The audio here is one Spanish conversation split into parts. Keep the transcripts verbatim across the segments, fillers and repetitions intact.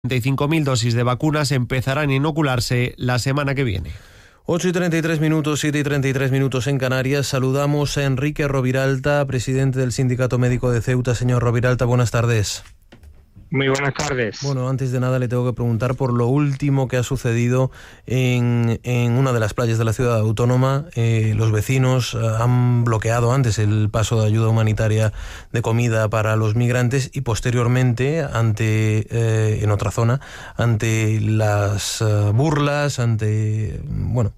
treinta y cinco mil dosis de vacunas empezarán a inocularse la semana que viene. ocho y treinta y tres minutos, siete y treinta y tres minutos en Canarias. Saludamos a Enrique Roviralta, presidente del Sindicato Médico de Ceuta. Señor Roviralta, buenas tardes. Muy buenas tardes. Bueno, antes de nada le tengo que preguntar por lo último que ha sucedido en, en una de las playas de la ciudad autónoma. Eh, los vecinos han bloqueado antes el paso de ayuda humanitaria de comida para los migrantes y posteriormente, ante eh, en otra zona, ante las uh, burlas, ante bueno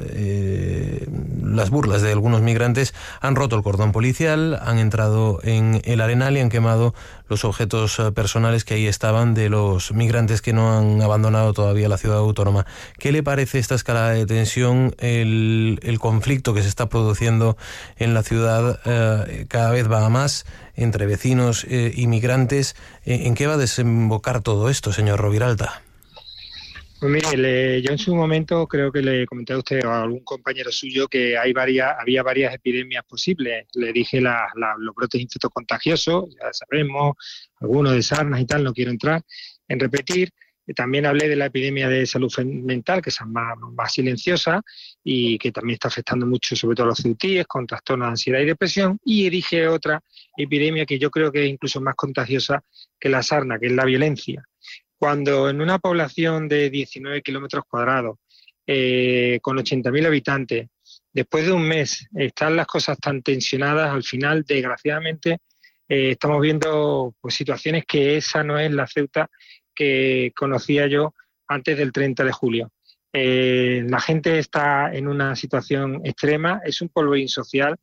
eh, las burlas de algunos migrantes, han roto el cordón policial, han entrado en el Arenal y han quemado los objetos personales que ahí estaban de los migrantes que no han abandonado todavía la ciudad autónoma. ¿Qué le parece esta escalada de tensión, el, el conflicto que se está produciendo en la ciudad? Eh, cada vez va a más entre vecinos eh, y migrantes. Eh, ¿En qué va a desembocar todo esto, señor Roviralta? Pues mire, le, yo en su momento creo que le comenté a usted o a algún compañero suyo que hay varias, había varias epidemias posibles. Le dije la, la, los brotes infectocontagiosos, ya sabemos, algunos de sarnas y tal, no quiero entrar en repetir. También hablé de la epidemia de salud mental, que es más, más silenciosa y que también está afectando mucho, sobre todo a los ceutíes, con trastornos de ansiedad y depresión. Y dije otra epidemia que yo creo que es incluso más contagiosa que la sarna, que es la violencia. Cuando en una población de diecinueve kilómetros cuadrados, eh, con ochenta mil habitantes, después de un mes están las cosas tan tensionadas, al final, desgraciadamente, eh, estamos viendo pues, situaciones que esa no es la Ceuta que conocía yo antes del treinta de julio. Eh, la gente está en una situación extrema, es un polvorín social.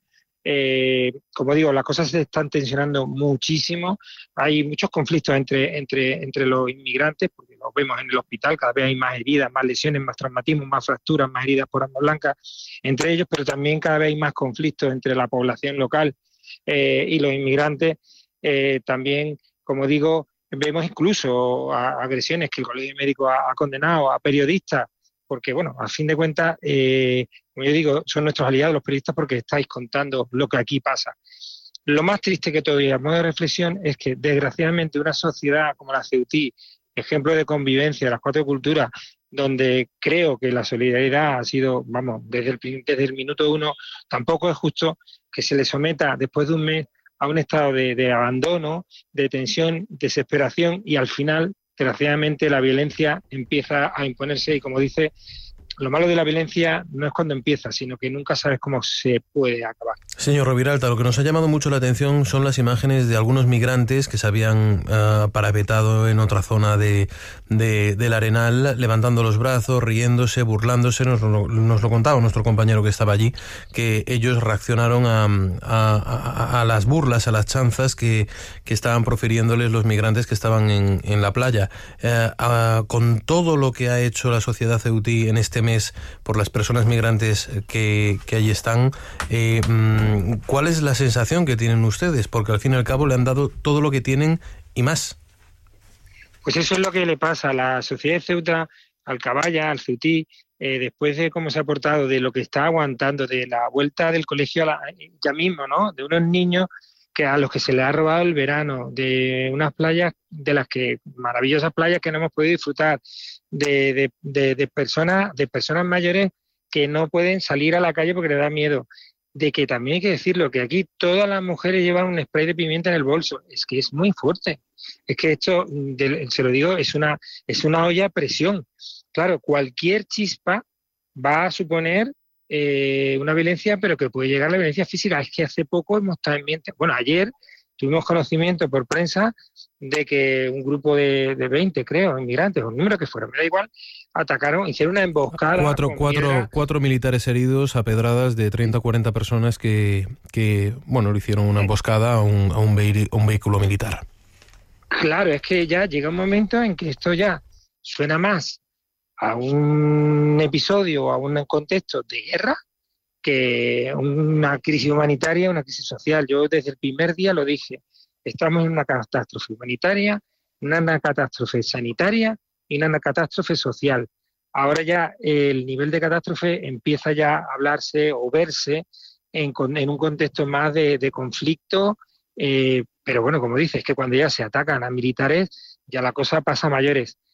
Eh, como digo, las cosas se están tensionando muchísimo, hay muchos conflictos entre, entre, entre los inmigrantes, porque los vemos en el hospital, cada vez hay más heridas, más lesiones, más traumatismos, más fracturas, más heridas por arma blanca entre ellos, pero también cada vez hay más conflictos entre la población local eh, y los inmigrantes. Eh, también, como digo, vemos incluso a, agresiones que el Colegio Médico ha, ha condenado a periodistas, porque, bueno, a fin de cuentas, eh, como yo digo, son nuestros aliados los periodistas porque estáis contando lo que aquí pasa. Lo más triste que todavía, a modo de reflexión, es que, desgraciadamente, una sociedad como la ceutí, ejemplo de convivencia de las cuatro culturas, donde creo que la solidaridad ha sido, vamos, desde el, desde el minuto uno, tampoco es justo que se le someta, después de un mes, a un estado de, de abandono, de tensión, desesperación y, al final, desgraciadamente, la violencia empieza a imponerse y, como dice, lo malo de la violencia no es cuando empieza, sino que nunca sabes cómo se puede acabar. Señor Roviralta, lo que nos ha llamado mucho la atención son las imágenes de algunos migrantes que se habían uh, parapetado en otra zona de, de, del Arenal, levantando los brazos, riéndose, burlándose. Nos lo, nos lo contaba nuestro compañero que estaba allí, que ellos reaccionaron a, a, a, a las burlas, a las chanzas que, que estaban profiriéndoles los migrantes que estaban en, en la playa. Uh, uh, con todo lo que ha hecho la sociedad ceutí en este mes por las personas migrantes que, que allí están, eh, ¿cuál es la sensación que tienen ustedes? Porque al fin y al cabo le han dado todo lo que tienen y más. Pues eso es lo que le pasa a la sociedad de Ceuta, al Cabaya, al ceutí, eh, después de cómo se ha portado, de lo que está aguantando, de la vuelta del colegio a la, ya mismo, ¿no? De unos niños que a los que se les ha robado el verano, de unas playas de las que, maravillosas playas que no hemos podido disfrutar, de, de, de, de personas, de personas mayores que no pueden salir a la calle porque les da miedo, de que también hay que decirlo, que aquí todas las mujeres llevan un spray de pimienta en el bolso, es que es muy fuerte, es que esto, de, se lo digo, es una, es una olla a presión. Claro, cualquier chispa va a suponer Eh, una violencia, pero que puede llegar a la violencia física. Es que hace poco hemos también, bueno, ayer tuvimos conocimiento por prensa de que un grupo de, de veinte, creo, inmigrantes, o el número que fueron, me da igual, atacaron, hicieron una emboscada. Cuatro, cuatro, cuatro militares heridos a pedradas de treinta a cuarenta personas que, que bueno, le hicieron una emboscada a un, a un, vehi- a un vehículo militar. Claro, es que ya llega un momento en que esto ya suena más a un episodio o a un contexto de guerra que una crisis humanitaria, una crisis social. Yo desde el primer día lo dije, estamos en una catástrofe humanitaria, una catástrofe sanitaria y una catástrofe social. Ahora ya el nivel de catástrofe empieza ya a hablarse o verse en, en un contexto más de, de conflicto, eh, pero bueno, como dices, que cuando ya se atacan a militares, ya la cosa pasa a mayores.